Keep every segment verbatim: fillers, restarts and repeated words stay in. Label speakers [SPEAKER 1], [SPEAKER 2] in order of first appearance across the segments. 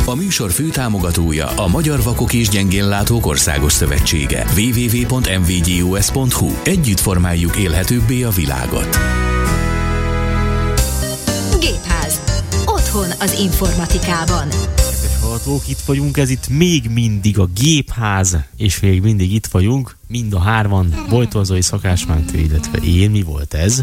[SPEAKER 1] A műsor főtámogatója a Magyar Vakok és Gyengénlátók Országos Szövetsége. double-u double-u double-u pont m v g u s pont h u. Együtt formáljuk élhetőbbé a világot.
[SPEAKER 2] Gépház. Otthon az informatikában.
[SPEAKER 3] Kedves hallgatók, itt vagyunk, ez itt még mindig a Gépház, és még mindig itt vagyunk, mind a hárman, Bojtor Szakás Máté, illetve én. Mi volt ez?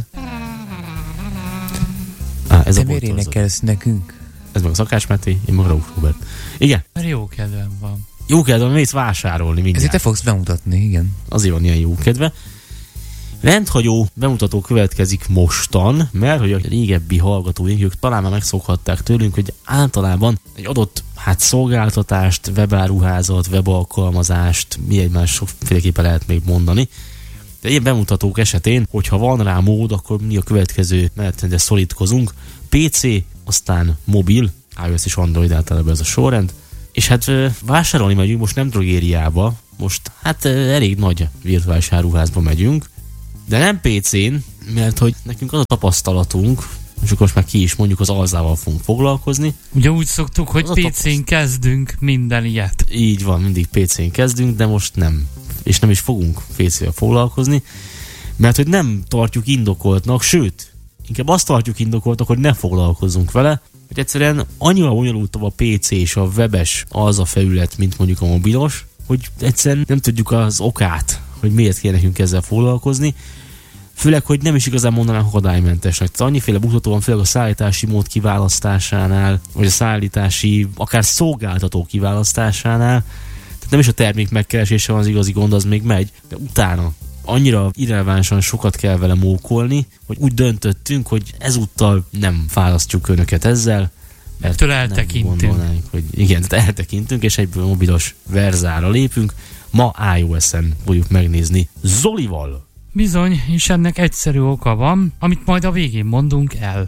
[SPEAKER 3] Ah, ez
[SPEAKER 4] Te
[SPEAKER 3] a
[SPEAKER 4] miért énekelsz nekünk?
[SPEAKER 3] Ez meg a Szakás Máté, én meg Raúf Róbert. Igen.
[SPEAKER 5] Mert jó kedvem van.
[SPEAKER 3] Jó kedvem, mész vásárolni mindjárt.
[SPEAKER 4] Ezért te fogsz bemutatni, igen.
[SPEAKER 3] Azért van ilyen jó kedve. Rendhagyó bemutató következik mostan, mert hogy a régebbi hallgatóink, ők talán már megszokhatták tőlünk, hogy általában egy adott hát szolgáltatást, webáruházat, webalkalmazást, mi egymás sokféleképpen lehet még mondani. De ilyen bemutatók esetén, hogyha van rá mód, akkor mi a következő menetrendre szorítkozunk. pé cé, aztán mobil, iOS és Android általában ez a sorrend. És hát vásárolni megyünk, most nem drogériába, most hát elég nagy virtuális áruházba megyünk, de nem pé cén, mert hogy nekünk az a tapasztalatunk, és akkor most már ki is mondjuk, az Alzával fogunk foglalkozni.
[SPEAKER 5] Ugye úgy szoktuk, hogy pé cén kezdünk minden ilyet.
[SPEAKER 3] Így van, mindig pé cén kezdünk, de most nem. És nem is fogunk pé cével foglalkozni, mert hogy nem tartjuk indokoltnak, sőt, inkább azt tartjuk indokoltnak, hogy ne foglalkozzunk vele, hogy egyszerűen annyira bonyolultabb a pé cé és a webes az a felület, mint mondjuk a mobilos, hogy egyszerűen nem tudjuk az okát, hogy miért kell nekünk ezzel foglalkozni. Főleg, hogy nem is igazán mondanám akadálymentesnek. Tehát annyiféle buktató van, főleg a szállítási mód kiválasztásánál, vagy a szállítási, akár szolgáltató kiválasztásánál. Tehát nem is a termék megkeresése van az igazi gond, az még megy, de utána annyira irrelevánsan sokat kell vele mókolni, hogy úgy döntöttünk, hogy ezúttal nem fárasztjuk önöket ezzel, mert
[SPEAKER 5] Ettől eltekintünk.
[SPEAKER 3] Hogy igen, tehát eltekintünk, és egyből mobilos verzára lépünk. Ma iOS-en fogjuk megnézni Zolival.
[SPEAKER 5] Bizony, és ennek egyszerű oka van, amit majd a végén mondunk el.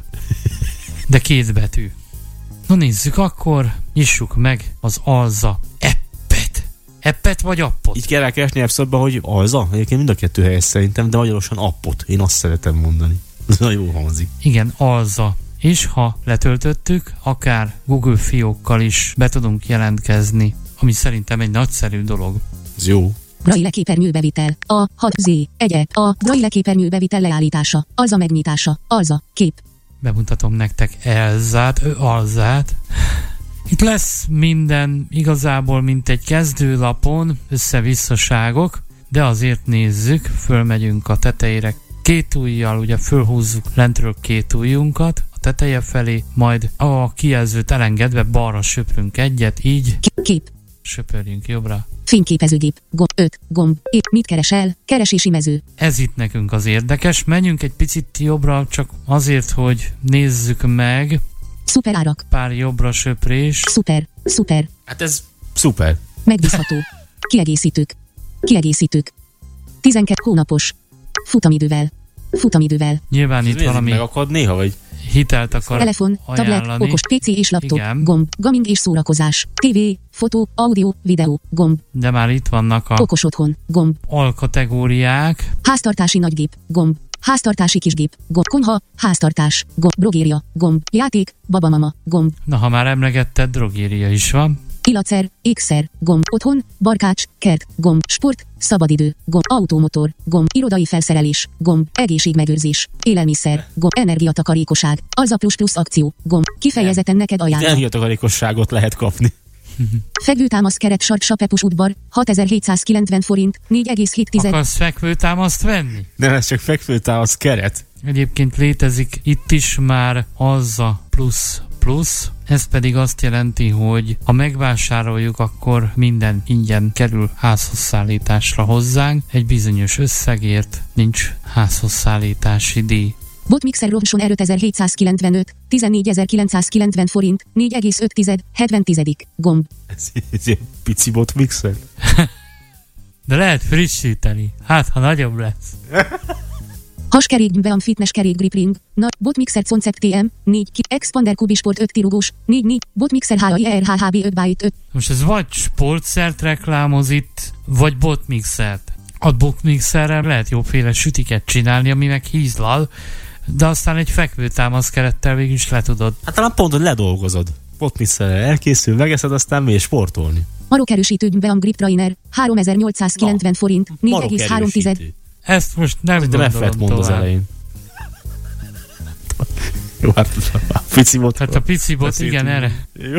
[SPEAKER 5] De két betű. Na nézzük akkor, nyissuk meg az Alza appet. Appet vagy appot?
[SPEAKER 3] Így kell rákeresni appszabban, hogy Alza. Egyébként mind a kettő helyes szerintem, de magyarosan appot. Én azt szeretem mondani. Ez nagyon jó hangzik.
[SPEAKER 5] Igen, Alza. És ha letöltöttük, akár Google fiókkal is be tudunk jelentkezni, ami szerintem egy nagyszerű dolog.
[SPEAKER 3] Ez jó.
[SPEAKER 6] Braille képernyőbevitel. A hat zé. Egy A. Braille képernyőbevitel leállítása. Alza megnyitása. Alza. Kép.
[SPEAKER 5] Bemutatom nektek Elzát, ő Alzát. Itt lesz minden igazából, mint egy kezdőlapon, összevisszaságok, de azért nézzük, fölmegyünk a tetejére. Két ujjal ugye fölhúzzuk lentről két ujjunkat a teteje felé, majd a kijelzőt elengedve balra söprünk egyet, így
[SPEAKER 6] Kép.
[SPEAKER 5] söpörjünk jobbra.
[SPEAKER 6] Fényképezőgép. Gomb. öt. Gomb. Épp. Mit keresel? Keresési mező.
[SPEAKER 5] Ez itt nekünk az érdekes. Menjünk egy picit jobbra, csak azért, hogy nézzük meg.
[SPEAKER 6] Szuperárak.
[SPEAKER 5] Pár jobbra söprés.
[SPEAKER 6] Szuper. Szuper.
[SPEAKER 3] Hát ez szuper.
[SPEAKER 6] Megbízható. Kiegészítők. Kiegészítők. tizenkét hónapos. Futamidővel. Futamidővel.
[SPEAKER 5] Nyilván itt valami
[SPEAKER 3] megakad néha, vagy?
[SPEAKER 5] hitelt akar
[SPEAKER 6] Telefon,
[SPEAKER 5] ajánlani.
[SPEAKER 6] tablet, okos pé cé és laptop.
[SPEAKER 5] Igen.
[SPEAKER 6] Gomb. Gaming és szórakozás. tévé, fotó, audio, videó. Gomb.
[SPEAKER 5] De már itt vannak a
[SPEAKER 6] Okos otthon. Gomb.
[SPEAKER 5] alkategóriák.
[SPEAKER 6] Háztartási nagygép. Gomb. Háztartási kisgép. Gomb. Konyha. Háztartás. Gomb. Drogéria. Gomb. Játék. Babamama. Gomb.
[SPEAKER 5] Na, ha már emlegetted, drogéria is van.
[SPEAKER 6] Illatszer, ékszer, gomb, otthon, barkács, kert, gomb, sport, szabadidő, gomb, automotor, gomb, irodai felszerelés, gomb, egészségmegőrzés, élelmiszer, gomb, energiatakarékosság, Alza plusz plusz akció, gomb, kifejezetten neked ajánlom.
[SPEAKER 3] Energiatakarékosságot lehet kapni.
[SPEAKER 6] Fekvőtámasz keret sark Sapepus útbar, hatezer-hétszázkilencven forint, négy egész hét tized.
[SPEAKER 5] Akarsz fekvőtámaszt venni?
[SPEAKER 3] Nem, ez csak fekvőtámasz keret.
[SPEAKER 5] Egyébként létezik itt is már Alza plusz plusz, ez pedig azt jelenti, hogy ha megvásároljuk, akkor minden ingyen kerül házhoz szállításra hozzánk, egy bizonyos összegért nincs házhoz szállítási díj.
[SPEAKER 6] Botmixer Robson R ötezer-hétszázkilencvenöt, tizennégyezer-kilencszázkilencven forint, négy egész öt tized, hetven tizedik, gomb.
[SPEAKER 3] Ez, ez egy pici botmixer.
[SPEAKER 5] De lehet frissíteni, hát ha nagyobb lesz.
[SPEAKER 6] Haskerékbeam fitness kerék grip ring, nagy, botmixer concept té em, négy ki, expander kubisport öt tirugós, négy négy, botmixer há i er há há bé öt byte öt.
[SPEAKER 5] Most ez vagy sportszert reklámoz itt, vagy botmixert. A botmixerrel lehet jóféle sütiket csinálni, ami meg hízlal, de aztán egy fekvőtámasz kerettel végül is le tudod.
[SPEAKER 3] Hát talán pont, hogy ledolgozod. potmixerrel elkészül, megeszed, aztán mész sportolni.
[SPEAKER 6] Marokerősítő Beam Grip Trainer, háromezer-nyolcszázkilencven forint, négy egész három tized.
[SPEAKER 5] Ezt most nem
[SPEAKER 3] de
[SPEAKER 5] gondolom
[SPEAKER 3] F-et mond az
[SPEAKER 5] tovább.
[SPEAKER 3] elején. Jó, hát a pici bot.
[SPEAKER 5] Hát a pici bot, igen, erre.
[SPEAKER 3] Jó.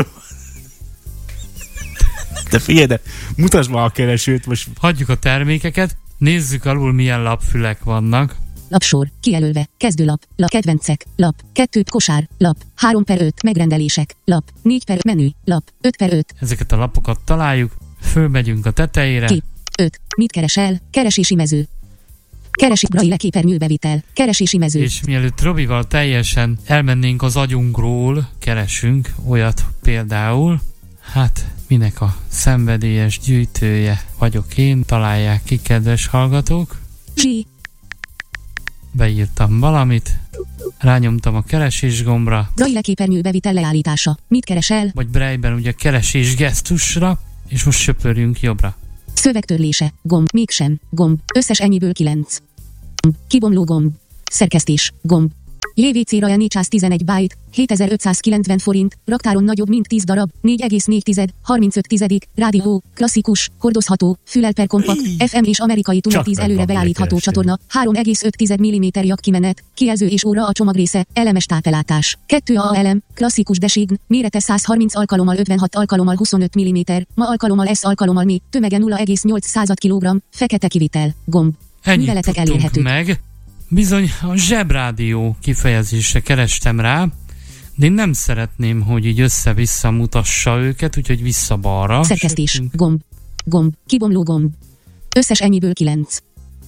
[SPEAKER 3] De figyelj, de mutasd már a keresőt most.
[SPEAKER 5] Hagyjuk a termékeket, nézzük alul milyen lapfülek vannak.
[SPEAKER 6] Lapsor, kijelölve, kezdőlap, lap, kedvencek, lap, kettő kosár, lap, három per öt megrendelések, lap, négy per menü, lap, öt per öt.
[SPEAKER 5] Ezeket a lapokat találjuk, fölmegyünk a tetejére.
[SPEAKER 6] Kép, öt, mit keresel, keresési mező. Keresi Braille képernyőbevitel, keresési mező.
[SPEAKER 5] És mielőtt Robival teljesen elmennénk az agyunkról, keresünk olyat például, hát minek a szenvedélyes gyűjtője vagyok én, találják ki, kedves hallgatók.
[SPEAKER 6] Zsí.
[SPEAKER 5] Beírtam valamit, rányomtam a keresés gombra,
[SPEAKER 6] Braille képernyőbevitel leállítása, mit keresel,
[SPEAKER 5] vagy Braille-ben ugye keresés gesztusra, és most söpörjünk jobbra.
[SPEAKER 6] szövegtörlése, gomb, mégsem, gomb, összes ennyiből kilenc. Gomb, kibomló gomb, szerkesztés, gomb. jé vé cé Raja négyszáztizenegy byte, hétezer-ötszázkilencven forint, raktáron nagyobb mint tíz darab, négy egész négy tized, harmincöt tizedik, rádió, klasszikus, hordozható, fülel per kompakt, ef em és amerikai tuner tíz előre beállítható csatorna, három egész öt tized milliméter jakkimenet, kijelző és óra a csomagrésze, elemes tápellátás, kettő á elem, klasszikus design, mérete száz harminc alkalommal ötvenhat alkalommal huszonöt milliméter, ma alkalommal S alkalommal mi, tömege nulla egész nyolc század kilogramm, fekete kivitel, gomb.
[SPEAKER 5] Ennyit
[SPEAKER 6] Műveletek
[SPEAKER 5] tudtunk
[SPEAKER 6] elérhetők.
[SPEAKER 5] meg. Bizony a zsebrádió kifejezésre kerestem rá, de én nem szeretném, hogy így össze-vissza mutassa őket, úgyhogy vissza-balra.
[SPEAKER 6] Szerkesztés,
[SPEAKER 5] Söpünk.
[SPEAKER 6] gomb, gomb, kibomló gomb. Összes ennyiből kilenc.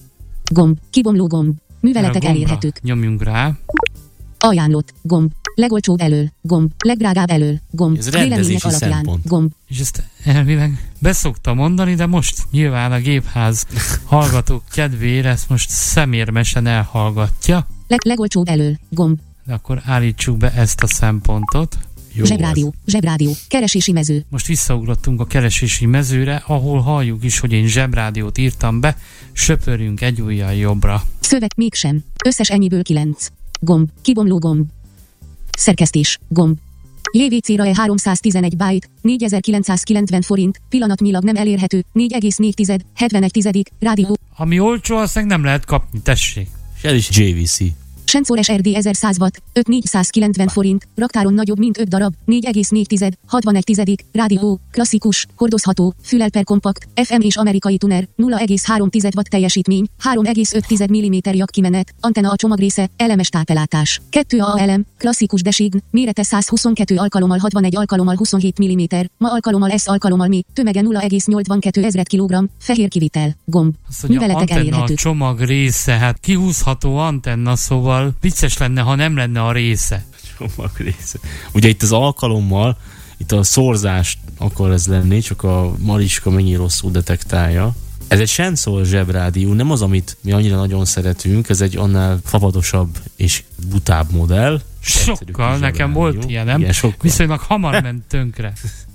[SPEAKER 6] Gomb, kibomló gomb. Műveletek
[SPEAKER 5] Erre a gombra
[SPEAKER 6] elérhetők.
[SPEAKER 5] Nyomjunk rá.
[SPEAKER 6] Ajánlott, gomb. Legolcsóbb elől, gomb. Legdrágább elől, gomb.
[SPEAKER 3] Ez rendezési
[SPEAKER 6] Vélemények alapján,
[SPEAKER 3] szempont.
[SPEAKER 6] gomb.
[SPEAKER 5] És ezt elvileg beszoktam mondani, de most nyilván a gépház hallgatók kedvére ezt most szemérmesen elhallgatja.
[SPEAKER 6] Leg, legolcsóbb elől, gomb.
[SPEAKER 5] De akkor állítsuk be ezt a szempontot.
[SPEAKER 3] Jó
[SPEAKER 6] Zsebrádió, zsebrádió. Keresési mező.
[SPEAKER 5] Most visszaugrottunk a keresési mezőre, ahol halljuk is, hogy én zsebrádiót írtam be, söpörjünk egy ujjal jobbra.
[SPEAKER 6] Szöveg, mégsem. Összes ennyiből kilenc. Gomb. Kibomló gomb. Szerkesztés, gomb. jé vé cé Rae háromszáztizenegy byte, négyezer-kilencszázkilencven forint, pillanatnyilag nem elérhető, négy egész négy tized, hetvenegy tizedik, rádió.
[SPEAKER 5] Ami olcsó, azt meg nem lehet kapni, tessék.
[SPEAKER 3] És ez is jé vé cé.
[SPEAKER 6] Sensor es er dé ezerszáz watt, öt négyszázkilencven forint, raktáron nagyobb mint öt darab, négy egész négy tized, hatvanegy tizedik, rádió, klasszikus, hordozható, fülel per kompakt, ef em és amerikai tuner, nulla egész három tized watt teljesítmény, három egész öt tized milliméter jakkimenet, antenna a csomagrésze, elemes tápellátás, kettő á elem, klasszikus design, mérete száz huszonkettő alkalommal hatvanegy alkalommal huszonhét milliméter, ma alkalommal S alkalommal mi, tömege nulla egész nyolcvankettő ezred kilogramm, fehér kivitel, gomb.
[SPEAKER 5] Azt mondja,
[SPEAKER 6] Műveletek
[SPEAKER 5] antenna a
[SPEAKER 6] elérhetők.
[SPEAKER 5] csomag része, hát kihúzható antenna, szóval vicces lenne, ha nem lenne a része.
[SPEAKER 3] Csomag része. Ugye itt az alkalommal, itt a szorzás akar ez lenni, csak a Mariska mennyi rosszul detektálja. Ez egy Sensor zsebrádió, nem az, amit mi annyira nagyon szeretünk, ez egy annál fapadosabb és butább modell.
[SPEAKER 5] Sokkal, nekem volt ilyenem.
[SPEAKER 3] Igen, sokkal.
[SPEAKER 5] Viszonylag hamar ment tönkre.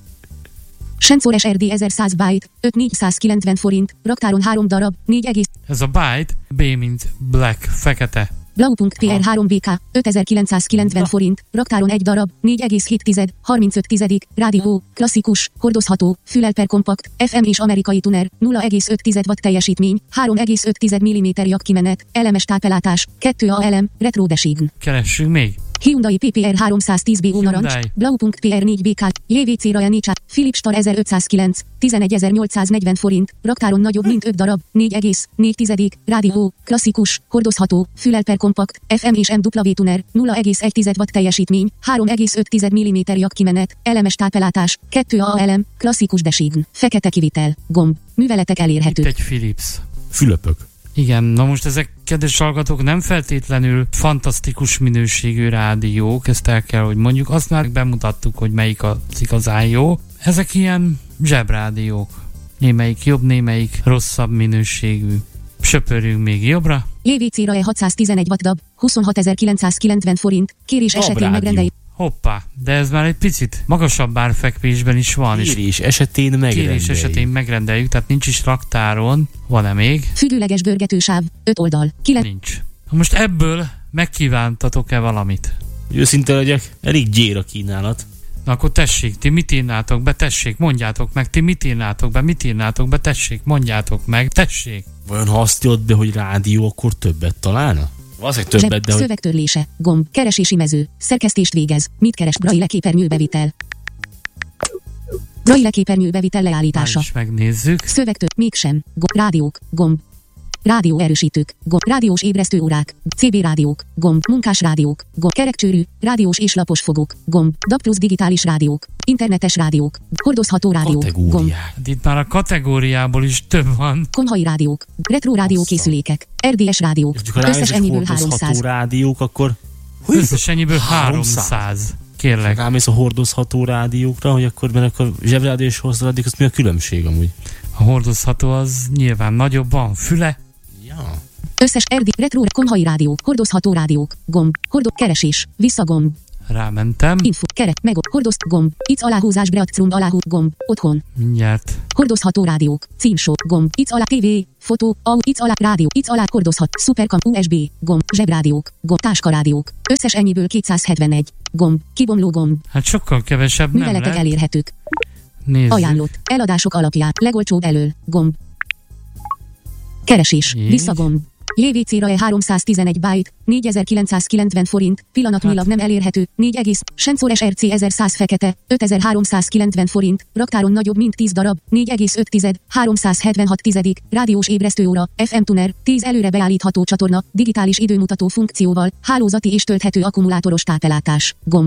[SPEAKER 6] Sensor es er dé ezerszáz byte, öt négyszázkilencven forint, raktáron három darab, négy egész.
[SPEAKER 5] Ez a byte, B mint black, fekete.
[SPEAKER 6] Blau.pr három bé ká, ötezer-kilencszázkilencven forint, raktáron egy darab, négy egész hét tized, harmincöt tizedik, rádió, klasszikus, hordozható, fülel per kompakt, ef em és amerikai tuner, nulla egész öt tized watt teljesítmény, három egész öt tized milliméter jakkimenet, elemes tápellátás, kettő á elem, retro design.
[SPEAKER 5] Keressünk még.
[SPEAKER 6] Hyundai pé pé er háromszáztíz bé ó narancs,
[SPEAKER 5] Hyundai.
[SPEAKER 6] Blau.pr négy bé ká, jé vé cé Raja négy, Philips Star ezerötszázkilenc, tizenegyezer-nyolcszáznegyven forint, raktáron nagyobb mint öt darab, négy egész négy tizedik, rádió, klasszikus, hordozható, fülel per kompakt, ef em és em dupla vé tuner, nulla egész egy tized watt teljesítmény, három egész öt tized milliméter jakkimenet, elemes tápellátás, kettő á elem, klasszikus design, fekete kivitel, gomb, műveletek
[SPEAKER 5] Itt
[SPEAKER 6] elérhetők.
[SPEAKER 5] egy Philips.
[SPEAKER 3] Fülöpök.
[SPEAKER 5] Igen, na most ezek, kedves hallgatók, nem feltétlenül fantasztikus minőségű rádiók, ezt el kell, hogy mondjuk. Azt már bemutattuk, hogy melyik az igazán jó. Ezek ilyen zsebrádiók. Némelyik jobb, némelyik rosszabb minőségű. Söpörjünk még jobbra.
[SPEAKER 6] jé vé cé Rae hatszáztizenegy watt dab, huszonhatezer-kilencszázkilencven forint, kérés esetén
[SPEAKER 3] Dabrádió.
[SPEAKER 6] megrendelj.
[SPEAKER 5] Hoppá, de ez már egy picit magasabb árfekvésben is van. És
[SPEAKER 3] Kérés esetén megrendeljük.
[SPEAKER 5] kérés esetén megrendeljük, tehát nincs is raktáron. Van-e még?
[SPEAKER 6] Függőleges görgetősáv, öt oldal, kilenc.
[SPEAKER 5] Nincs. Most ebből megkívántatok-e valamit?
[SPEAKER 3] Őszinte legyek, elég gyér a kínálat.
[SPEAKER 5] Na akkor tessék, ti mit írnátok be, tessék, mondjátok meg, ti mit írnátok be, mit írnátok be, tessék, mondjátok meg, tessék.
[SPEAKER 3] Vajon ha azt írod be, hogy rádió, akkor többet találna? Valószínűleg többet,
[SPEAKER 6] Zseb,
[SPEAKER 3] de hogy...
[SPEAKER 6] szövegtörlése, gomb, keresési mező, szerkesztést végez, mit keres, Braille képernyőbevitel. Braille képernyőbevitel leállítása.
[SPEAKER 5] Már is megnézzük.
[SPEAKER 6] Szövegtör, mégsem, gomb, rádiók, gomb. Rádió erősítők, gomb, rádiós ébresztőórák, cé bé rádiók, gomb, munkás rádiók, gomb, kerekcsőrű, rádiós és lapos fogok, gomb, dé á bé plusz digitális rádiók, internetes rádiók, hordozható rádiók, gomb,
[SPEAKER 3] Kategóriák.
[SPEAKER 5] Hát itt már a kategóriából is több van.
[SPEAKER 6] konyhai rádiók, retro rádiókészülékek, er dé es rádiók,
[SPEAKER 3] És akkor
[SPEAKER 6] összes
[SPEAKER 3] rájössz, hogy
[SPEAKER 6] ennyiből
[SPEAKER 3] hordozható
[SPEAKER 6] háromszáz.
[SPEAKER 3] rádiók, akkor...
[SPEAKER 5] Összes ennyiből
[SPEAKER 3] háromszáz.
[SPEAKER 5] háromszáz. Kérlek.
[SPEAKER 3] Rámész a hordozható rádiókra, hogy akkor mert a zsebrádió és hordozható, az mi a különbség amúgy?
[SPEAKER 5] A hordozható az nyilván nagyobb, van füle.
[SPEAKER 3] Ja.
[SPEAKER 6] Összes er dé, retro, konyhai rádió, hordozható rádiók, gomb, hordó, keresés, visszagomb,
[SPEAKER 5] Rámentem.
[SPEAKER 6] info, keret, meg, hordoz, gomb, itt aláhúzás, breaktrum aláhú, gomb, otthon,
[SPEAKER 5] Mindjárt.
[SPEAKER 6] hordozható rádiók, címsor, gomb, itt alá, tévé, fotó, au, itt alá, rádió, itt alá, hordozhat, szuperkam, u es bé, gomb, zsebrádiók, gomb, táskarádiók, összes ennyiből kétszázhetvenegy, gomb, kibomló gomb,
[SPEAKER 5] Hát sokkal kevesebb nem
[SPEAKER 6] műveletek
[SPEAKER 5] lett.
[SPEAKER 6] elérhetők,
[SPEAKER 5] Nézzük.
[SPEAKER 6] ajánlott, eladások alapján, legolcsóbb elől, gomb, keresés,
[SPEAKER 5] Így.
[SPEAKER 6] visszagomb, jé vé cé-ra háromszáztizenegy byte, négyezer-kilencszázkilencven forint, pillanatnyilag nem elérhető, négy egész, Sensor es er cé ezerszáz fekete, ötezer-háromszázkilencven forint, raktáron nagyobb mint tíz darab, négy egész öt tized, háromszázhetvenhat tizedik, rádiós ébresztőóra, ef em tuner, tíz előre beállítható csatorna, digitális időmutató funkcióval, hálózati és tölthető akkumulátoros tápellátás, gomb.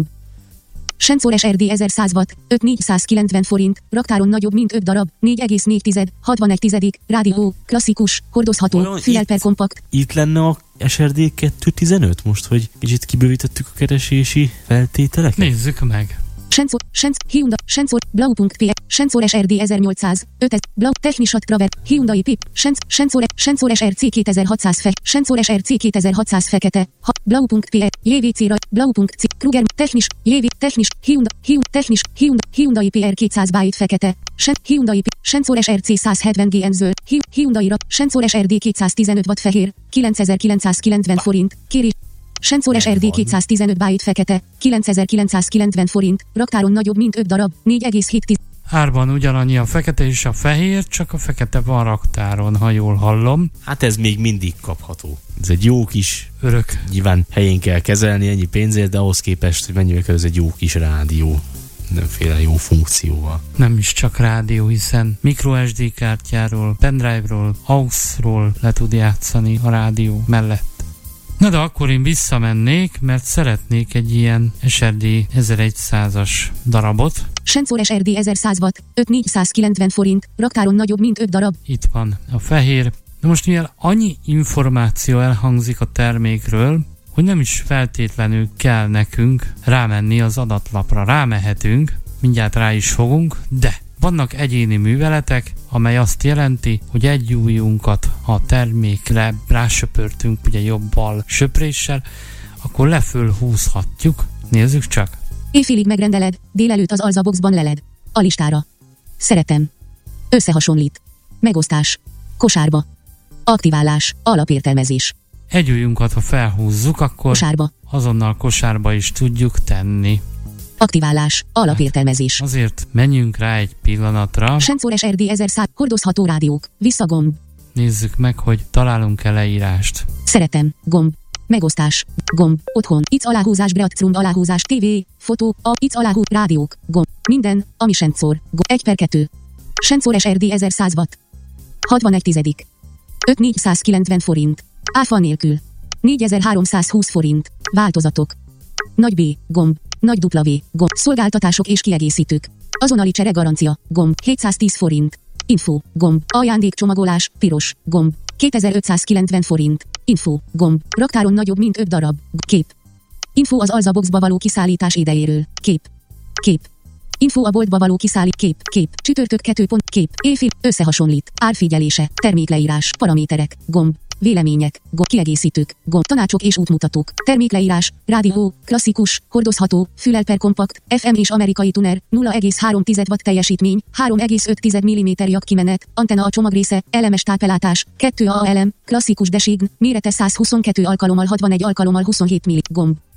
[SPEAKER 6] Sensor es er dé ezerszáz watt, ötezer-négyszázkilencven forint, raktáron nagyobb mint öt darab, négy egész négy tized, hatvanegy tizedik, rádió, klasszikus, hordozható,
[SPEAKER 3] Valami
[SPEAKER 6] fülel per
[SPEAKER 3] itt-
[SPEAKER 6] kompakt,
[SPEAKER 3] Itt lenne a es er dé kétszáztizenöt most, hogy kicsit kibővítettük a keresési feltételeket?
[SPEAKER 5] Nézzük meg.
[SPEAKER 6] Sensor, Sens, Hyundai, Sensor, Blau.pe, Sensor es er dé ezernyolcszáz, ötezer, Blau, Technisat Traver, Hyundai Pip, Sens, Sensor, Sensor es er cé kétezer-hatszáz fe, Sensor es er cé kétezer-hatszáz fekete, ha, Blau.pe, jé vé cé-ra, Blau.c, Kruger, Technis, jé vé, Technis, Hyundai, Hyundai, Technis, Hyundai, Hyundai pé er kétszáz byte fekete, Sen, Hyundai P, Sensor es er cé százhetven gé en zöld, Hy, Hyundai-ra, Sensor es er dé kétszáztizenöt watt fehér, kilencezer-kilencszázkilencven forint, kérés. Sensor es er dé kétszáztizenöt byte fekete, kilencezer-kilencszázkilencven forint, raktáron nagyobb mint öt darab, négy egész hét tized.
[SPEAKER 5] Árban ugyanannyi a fekete és a fehér, csak a fekete van raktáron, ha jól hallom.
[SPEAKER 3] Hát ez még mindig kapható. Ez egy jó kis,
[SPEAKER 5] Örök.
[SPEAKER 3] nyilván helyén kell kezelni ennyi pénzért, de ahhoz képest, hogy mennyivel kell, ez egy jó kis rádió. Mindenféle jó funkcióval.
[SPEAKER 5] Nem is csak rádió, hiszen microSD kártyáról, pendrive-ról, á u exről le tud játszani a rádió mellett. Na de akkor én visszamennék, mert szeretnék egy ilyen es er dé ezerszázas darabot.
[SPEAKER 6] Sensor es er dé ezerszáz watt, ötezer-négyszázkilencven forint, raktáron nagyobb mint öt darab,
[SPEAKER 5] Itt van a fehér. De most mivel annyi információ elhangzik a termékről, hogy nem is feltétlenül kell nekünk rámenni az adatlapra. Rámehetünk, mindjárt rá is fogunk, de vannak egyéni műveletek, amely azt jelenti, hogy egy ujjunkat a termékre rásöpörtünk, ugye jobb-bal söpréssel, akkor leföl húzhatjuk. Nézzük csak.
[SPEAKER 6] éjfélig megrendeled, délelőtt az alzaboxban leled. A listára. Szeretem. Összehasonlít. Megosztás. Kosárba. Aktiválás. Alapértelmezés.
[SPEAKER 5] Egy ujjunkat, ha felhúzzuk, akkor
[SPEAKER 6] Kosárba.
[SPEAKER 5] azonnal kosárba is tudjuk tenni.
[SPEAKER 6] Aktiválás. Alapértelmezés.
[SPEAKER 5] Azért menjünk rá egy pillanatra,
[SPEAKER 6] Sensor es er dé ezerszáz, hordozható rádiók, visszagomb,
[SPEAKER 5] nézzük meg, hogy találunk-e leírást.
[SPEAKER 6] szeretem, gomb, megosztás, gomb, otthon, itt aláhúzás, breaktrum aláhúzás, tévé, fotó, a, itt aláhú, rádiók, gomb, minden, ami Sensor, gomb, egy per kettő. Sensor es er dé ezerszáz watt, hatvanegy tizedik, ötezer-négyszázkilencven forint, áfa nélkül, négyezer-háromszázhúsz forint, változatok, nagy B, gomb, nagy W, gomb, szolgáltatások és kiegészítők, azonnali csere garancia, gomb, hétszáztíz forint, info, gomb, ajándékcsomagolás, piros, gomb, kétezer-ötszázkilencven forint, info, gomb, raktáron nagyobb mint öt darab, kép, info az alzaboxba való kiszállítás idejéről, kép, kép, info a boltba való kiszállít, kép, kép, csütörtök kettő pont, kép, éjfél, összehasonlít, árfigyelése, termékleírás, paraméterek, gomb, vélemények, gomb, kiegészítők, gomb, tanácsok és útmutatók, termékleírás, rádió, klasszikus, hordozható, fülel per kompakt, ef em és amerikai tuner, nulla egész három watt teljesítmény, három egész öt milliméter jakkimenet, antenna a csomagrésze, elemes tápellátás, kettő á elem, klasszikus design, mérete száz huszonkettő alkalommal hatvanegy alkalommal huszonhét milli, gomb.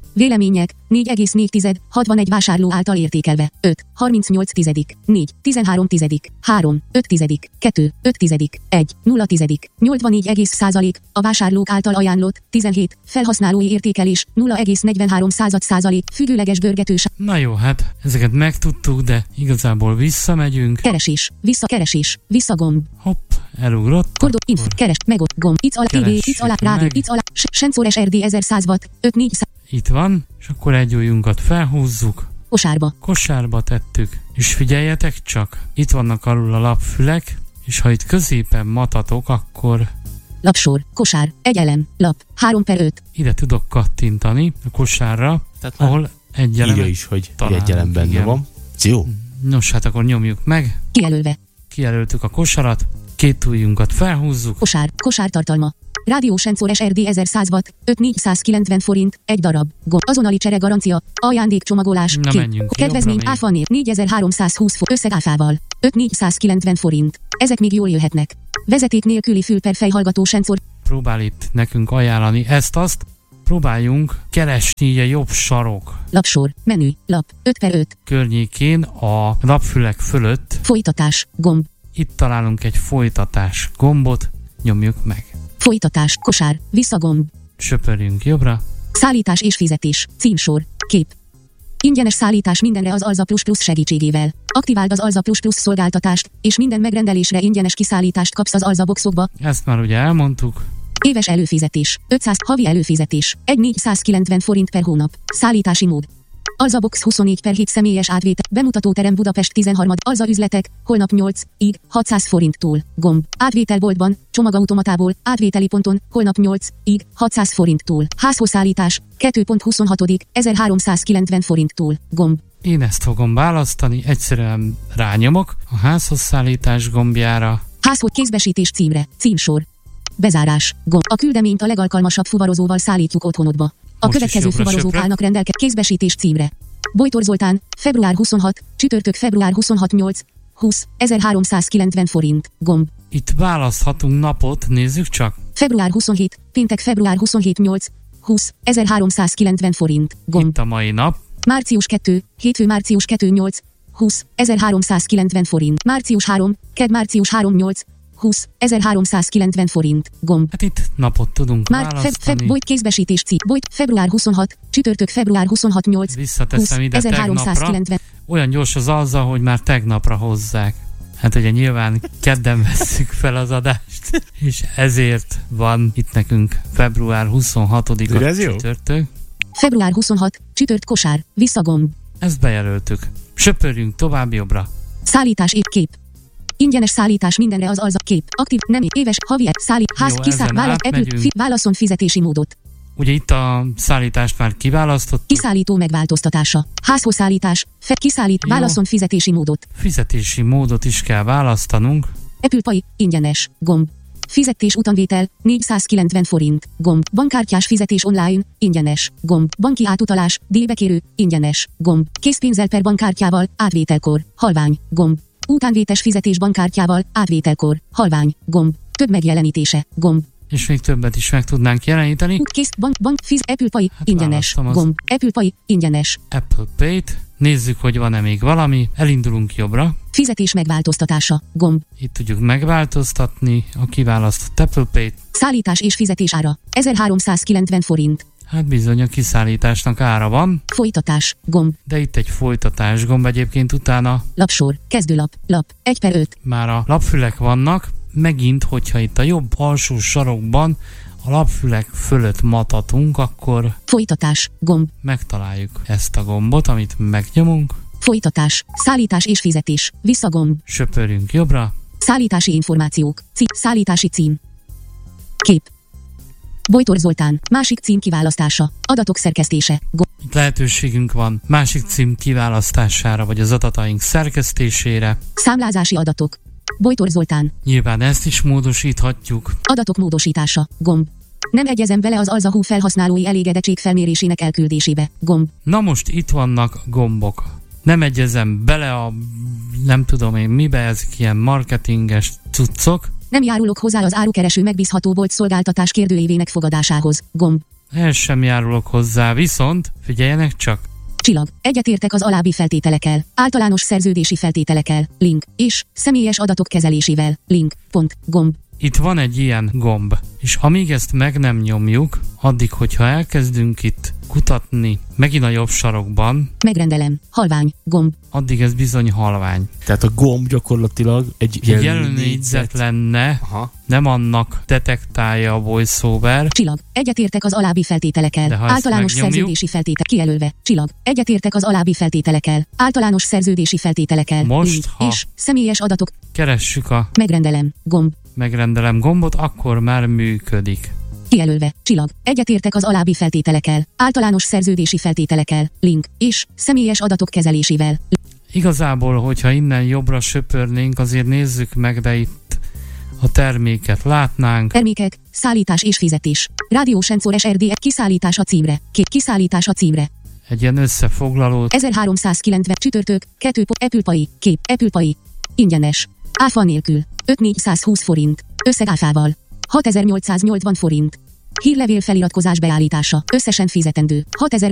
[SPEAKER 6] Vélemények, négy egész négy, hatvanegy vásárló által értékelve, öt, harmincnyolc tizedik, négy, tizenhárom tizedik, három, öt tizedik, kettő, öt tizedik, egy, nulla tizedik, nyolcvannégy egész százalék, a vásárlók által ajánlott, tizenhét, felhasználói értékelés, nulla egész negyvenhárom század százalék, függőleges görgetős.
[SPEAKER 5] Na jó, hát ezeket megtudtuk, de igazából visszamegyünk.
[SPEAKER 6] Keresés, visszakeresés, visszagomb.
[SPEAKER 5] Hopp, elugrott.
[SPEAKER 6] Kordó, info, keres, megott, gomb, itt alá, té vé, itt alá, rádió,
[SPEAKER 5] meg.
[SPEAKER 6] itt alá, sensor es er dé ezerszáz watt, öt négy száz.
[SPEAKER 5] Itt van, és akkor egy ujjunkat felhúzzuk.
[SPEAKER 6] Kosárba.
[SPEAKER 5] Kosárba tettük. És figyeljetek csak, itt vannak alul a lapfülek, és ha itt középen matatok, akkor
[SPEAKER 6] Lapsor, kosár, egy elem, lap, három per öt.
[SPEAKER 5] ide tudok kattintani a kosárra,
[SPEAKER 3] Tehát már
[SPEAKER 5] ahol egy
[SPEAKER 3] írja
[SPEAKER 5] elemet
[SPEAKER 3] is, hogy
[SPEAKER 5] találunk,
[SPEAKER 3] egy elem benne
[SPEAKER 5] igen.
[SPEAKER 3] van. Jó.
[SPEAKER 5] Nos, hát akkor nyomjuk meg,
[SPEAKER 6] Kijelölve.
[SPEAKER 5] kijelöltük a kosarat, két ujjunkat felhúzzuk,
[SPEAKER 6] Kosár, kosár tartalma. Rádió sensor es er dé ezerszáz watt, öt négyszázkilencven forint, egy darab. Gomb. Azonnali csere garancia, ajándékcsomagolás,
[SPEAKER 5] Na,
[SPEAKER 6] kép.
[SPEAKER 5] menjünk
[SPEAKER 6] Kedvezmény
[SPEAKER 5] jobbra még.
[SPEAKER 6] áfa név, négyezer-háromszázhúsz forint, összeg áfával. öt négyszázkilencven forint. Ezek még jól jöhetnek. Vezeték nélküli fülper fejhallgató sensor.
[SPEAKER 5] próbál itt nekünk ajánlani ezt-azt, próbáljunk keresni így a jobb sarok
[SPEAKER 6] Lapsor, menü, lap, öt per öt.
[SPEAKER 5] környékén a lapfülek fölött.
[SPEAKER 6] Folytatás, gomb.
[SPEAKER 5] Itt találunk egy folytatás gombot, nyomjuk meg.
[SPEAKER 6] Folytatás, kosár, visszagomb.
[SPEAKER 5] Söpörjünk jobbra.
[SPEAKER 6] Szállítás és fizetés, címsor, kép. Ingyenes szállítás mindenre az Alza Plus Plus segítségével. Aktiváld az Alza Plus Plus szolgáltatást, és minden megrendelésre ingyenes kiszállítást kapsz az Alza boxokba.
[SPEAKER 5] Ezt már ugye elmondtuk.
[SPEAKER 6] Éves előfizetés, ötszáz havi előfizetés, egy négyszázkilencven forint per hónap. Szállítási mód. Alza Box huszonnégy per hét személyes átvétel. Bemutatóterem Budapest tizenharmadik Alza üzletek, holnap nyolc ig hatszáz forinttól. Gomb. Átvételboltban, csomagautomatából, átvételi ponton, holnap nyolc ig hatszáz forinttól. Házhozszállítás, kettő huszonhatodik ezerháromszázkilencven forinttól. Gomb.
[SPEAKER 5] Én ezt fogom választani, egyszerűen rányomok a házhoz szállítás gombjára.
[SPEAKER 6] Házhoz kézbesítés címre, címsor. Bezárás, gomb. A küldeményt a legalkalmasabb fuvarozóval szállítjuk otthonodba. A
[SPEAKER 5] Most is
[SPEAKER 6] következő
[SPEAKER 5] jobbra
[SPEAKER 6] fuvarozók
[SPEAKER 5] söprök.
[SPEAKER 6] állnak rendelke kézbesítés címre. Bojtor Zoltán, február huszonhatodika, csütörtök február huszonhatodika nyolc húsz ezerháromszázkilencven forint. Gomb.
[SPEAKER 5] Itt választhatunk napot, nézzük csak.
[SPEAKER 6] február huszonhetedike, péntek február huszonhetedike nyolc húsz ezerháromszázkilencven forint. Gomb.
[SPEAKER 5] Itt a mai nap.
[SPEAKER 6] Március kettő, hétfő március kettő nyolc húsz ezerháromszázkilencven forint. Március három, kedd március három nyolc húsz ezerháromszázkilencven forint. Gomb.
[SPEAKER 5] Hát itt napot tudunk
[SPEAKER 6] Már feb,
[SPEAKER 5] választani.
[SPEAKER 6] feb, bojt kézbesítés cím. Bojt február huszonhatodika, csütörtök február huszonhatodika nyolc
[SPEAKER 5] Visszateszem ide tegnapra.
[SPEAKER 6] ezerháromszázkilencven.
[SPEAKER 5] Olyan gyors az azzal, hogy már tegnapra hozzák. Hát ugye nyilván kedden vesszük fel az adást, és ezért van itt nekünk február huszonhatodika
[SPEAKER 3] Ez jó.
[SPEAKER 5] csütörtök.
[SPEAKER 6] Február huszonhatodika, csütört kosár, visszagomb.
[SPEAKER 5] Ezt bejelöltük. Söpörjünk tovább jobbra.
[SPEAKER 6] Szállítás épp kép. Ingyenes szállítás mindenre az Alza kép. Aktív, nem éves, havi, szállít, ház,
[SPEAKER 5] Jó,
[SPEAKER 6] kiszáll,
[SPEAKER 5] ezen
[SPEAKER 6] válasz,
[SPEAKER 5] átmegyünk.
[SPEAKER 6] epül, fi, válaszon fizetési módot.
[SPEAKER 5] Ugye itt a szállítást már kiválasztottuk.
[SPEAKER 6] Kiszállító megváltoztatása. Házhoz szállítás, fe, kiszállít,
[SPEAKER 5] Jó.
[SPEAKER 6] válaszon fizetési módot.
[SPEAKER 5] Fizetési módot is kell választanunk.
[SPEAKER 6] Apple Pay, ingyenes, gomb. Fizetés utamvétel, négyszázkilencven forint, gomb. Bankkártyás fizetés online, ingyenes, gomb. Banki átutalás, délbekérő, ingyenes, gomb. Készpénzzel per bankkártyával, átvételkor, halvány, gomb. Utánvétes fizetés bankkártyával, átvételkor, halvány, gomb. Több megjelenítése, gomb.
[SPEAKER 5] És még többet is meg tudnánk jeleníteni.
[SPEAKER 6] Útkész, bank, bank, fiz, Apple Pay,
[SPEAKER 5] Hát
[SPEAKER 6] ingyenes,
[SPEAKER 5] választom az-
[SPEAKER 6] gomb. Apple Pay, ingyenes.
[SPEAKER 5] Apple Pay-t. Nézzük, hogy van-e még valami. Elindulunk jobbra.
[SPEAKER 6] Fizetés megváltoztatása, gomb.
[SPEAKER 5] Itt tudjuk megváltoztatni a kiválasztott Apple Pay-t.
[SPEAKER 6] Szállítás és fizetés ára, ezerháromszázkilencven forint.
[SPEAKER 5] Hát bizony a kiszállításnak ára van,
[SPEAKER 6] Folytatás, gomb.
[SPEAKER 5] de itt egy folytatás gomb egyébként utána
[SPEAKER 6] Lapsor, kezdőlap, lap, egy per öt.
[SPEAKER 5] már a lapfülek vannak. Megint, hogyha itt a jobb alsó sarokban a lapfülek fölött matatunk, akkor
[SPEAKER 6] Folytatás, gomb.
[SPEAKER 5] megtaláljuk ezt a gombot, amit megnyomunk.
[SPEAKER 6] Folytatás, szállítás és fizetés, visszagomb.
[SPEAKER 5] Söpörjünk jobbra.
[SPEAKER 6] Szállítási információk, cím, szállítási cím. Kép. Bojtor Zoltán, másik cím kiválasztása, adatok szerkesztése, gomb.
[SPEAKER 5] Itt lehetőségünk van másik cím kiválasztására, vagy az adataink szerkesztésére.
[SPEAKER 6] Számlázási adatok. Bojtor Zoltán,
[SPEAKER 5] Nyilván ezt is módosíthatjuk.
[SPEAKER 6] adatok módosítása, gomb. Nem egyezem bele az Alza Hú felhasználói elégedettség felmérésének elküldésébe, gomb.
[SPEAKER 5] Na most itt vannak gombok. Nem egyezem bele a, nem tudom én mibe, ezek ilyen marketinges cuccok.
[SPEAKER 6] Nem járulok hozzá az árukereső megbízható volt szolgáltatás kérdőívének fogadásához, gomb.
[SPEAKER 5] ehhez sem járulok hozzá, viszont figyeljenek csak.
[SPEAKER 6] Csillag. Egyetértek az alábbi feltételekkel. Általános szerződési feltételekkel. Link. És személyes adatok kezelésével. Link. Pont. Gomb.
[SPEAKER 5] Itt van egy ilyen gomb, és amíg ezt meg nem nyomjuk, addig, hogyha elkezdünk itt kutatni megint a jobb sarokban,
[SPEAKER 6] Megrendelem. Halvány. Gomb.
[SPEAKER 5] addig ez bizony halvány.
[SPEAKER 3] Tehát a gomb gyakorlatilag egy
[SPEAKER 5] Egy jelölőnégyzet lenne,
[SPEAKER 3] Aha.
[SPEAKER 5] nem annak detektálja a voiceover.
[SPEAKER 6] Csillag. Egyetértek az alábbi feltételekkel.
[SPEAKER 5] De ha ezt
[SPEAKER 6] Általános
[SPEAKER 5] megnyomjuk-
[SPEAKER 6] szerződési feltétel. Kijelölve. Csillag. Egyetértek az alábbi feltételekkel. Általános szerződési feltételekkel.
[SPEAKER 5] Most,
[SPEAKER 6] Link.
[SPEAKER 5] ha-
[SPEAKER 6] És személyes adatok.
[SPEAKER 5] Keressük a
[SPEAKER 6] Megrendelem. Gomb.
[SPEAKER 5] megrendelem gombot, akkor már működik.
[SPEAKER 6] Kijelölve. Csillag. Egyetértek az alábbi feltételekkel. Általános szerződési feltételekkel. Link. És személyes adatok kezelésével.
[SPEAKER 5] Igazából, hogyha innen jobbra söpörnénk, azért nézzük meg, de itt a terméket látnánk.
[SPEAKER 6] Termékek. Szállítás és fizetés. Rádiósensor es er dé kiszállítás a címre. Két kiszállítás a címre.
[SPEAKER 5] Egy ilyen összefoglalót.
[SPEAKER 6] ezerháromszázkilencven csütörtök. kettő Apple Pay. Kép. Apple Pay. Ingyenes. Áfa nélkül. öt-négyszázhúsz forint. Összeg áfával. hatezer-nyolcszáznyolcvan forint. Hírlevél feliratkozás beállítása. Összesen fizetendő. hatezer